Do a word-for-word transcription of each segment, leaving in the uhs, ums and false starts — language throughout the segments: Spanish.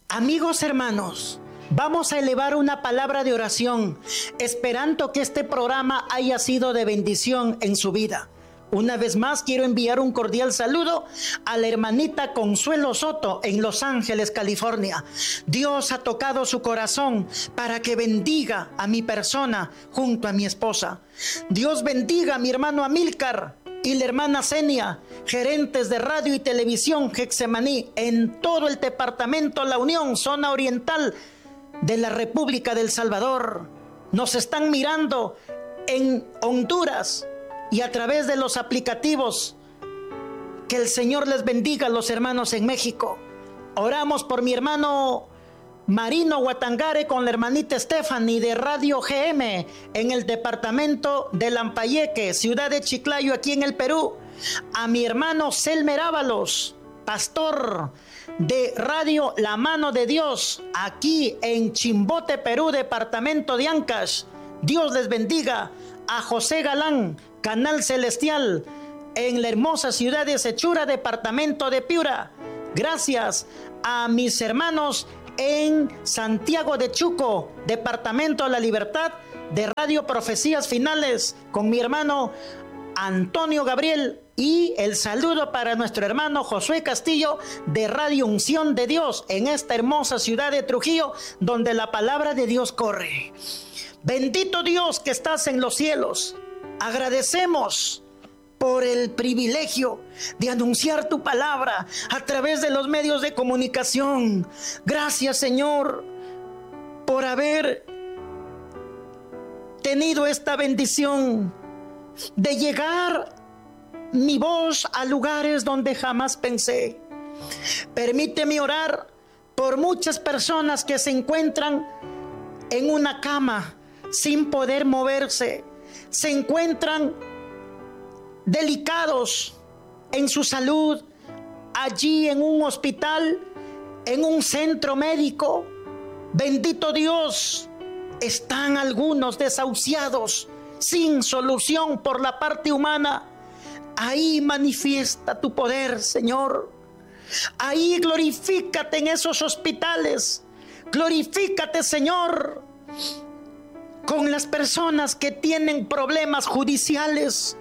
Amigos hermanos, vamos a elevar una palabra de oración, esperando que este programa haya sido de bendición en su vida. Una vez más quiero enviar un cordial saludo a la hermanita Consuelo Soto en Los Ángeles, California. Dios ha tocado su corazón para que bendiga a mi persona junto a mi esposa. Dios bendiga a mi hermano Amílcar y la hermana Zenia, gerentes de radio y televisión Getsemaní en todo el departamento La Unión, zona oriental de la República del Salvador. Nos están mirando en Honduras y a través de los aplicativos. Que el Señor les bendiga a los hermanos en México. Oramos por mi hermano Marino Guatangare con la hermanita Stephanie de Radio G M en el departamento de Lambayeque, ciudad de Chiclayo, aquí en el Perú. A mi hermano Selmer Ábalos, pastor de Radio La Mano de Dios, aquí en Chimbote, Perú, departamento de Ancash. Dios les bendiga. A José Galán, Canal Celestial, en la hermosa ciudad de Sechura, departamento de Piura. Gracias a mis hermanos en Santiago de Chuco, departamento de La Libertad, de Radio Profecías Finales, con mi hermano Antonio Gabriel. Y el saludo para nuestro hermano Josué Castillo de Radio Unción de Dios, en esta hermosa ciudad de Trujillo, donde la palabra de Dios corre. Bendito Dios que estás en los cielos. Agradecemos por el privilegio de anunciar tu palabra a través de los medios de comunicación. Gracias, Señor, por haber tenido esta bendición de llegar mi voz a lugares donde jamás pensé. Permíteme orar por muchas personas que se encuentran en una cama sin poder moverse, se encuentran delicados en su salud, allí en un hospital, en un centro médico. Bendito Dios, están algunos desahuciados, sin solución por la parte humana. Ahí manifiesta tu poder, Señor. Ahí glorifícate en esos hospitales. Glorifícate, Señor, con las personas que tienen problemas judiciales.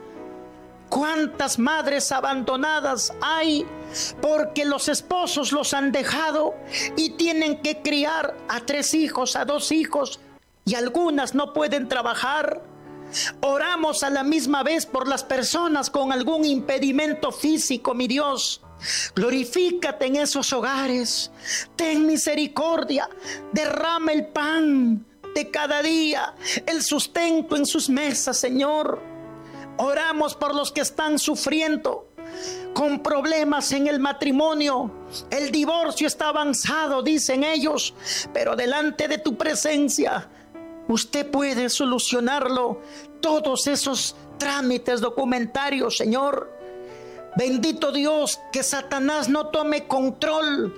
¿Cuántas madres abandonadas hay porque los esposos los han dejado y tienen que criar a tres hijos, a dos hijos, y algunas no pueden trabajar? Oramos a la misma vez por las personas con algún impedimento físico, mi Dios. Glorifícate en esos hogares. Ten misericordia. Derrama el pan de cada día, el sustento en sus mesas, Señor. Oramos por los que están sufriendo con problemas en el matrimonio. El divorcio está avanzado, dicen ellos, pero delante de tu presencia usted puede solucionarlo. Todos esos trámites documentarios, Señor. Bendito Dios, que Satanás no tome control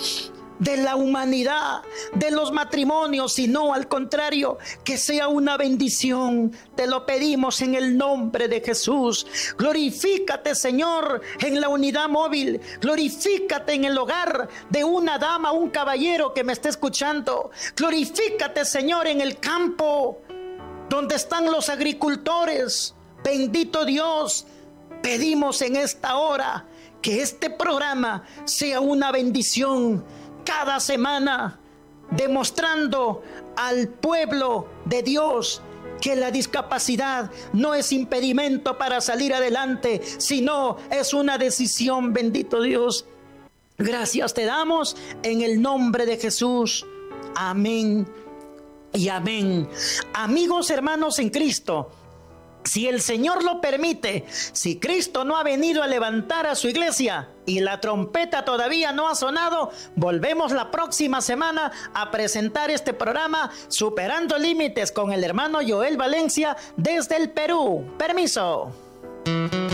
de la humanidad, de los matrimonios, sino al contrario, que sea una bendición. Te lo pedimos en el nombre de Jesús. Glorifícate, Señor, en la unidad móvil. Glorifícate en el hogar de una dama, un caballero que me está escuchando. Glorifícate, Señor, en el campo donde están los agricultores. Bendito Dios, pedimos en esta hora que este programa sea una bendición cada semana, demostrando al pueblo de Dios que la discapacidad no es impedimento para salir adelante, sino es una decisión. Bendito Dios, gracias te damos en el nombre de Jesús. Amén y amén. Amigos, hermanos en Cristo, si el Señor lo permite, si Cristo no ha venido a levantar a su iglesia y la trompeta todavía no ha sonado, volvemos la próxima semana a presentar este programa Superando Límites con el hermano Joel Valencia desde el Perú. Permiso.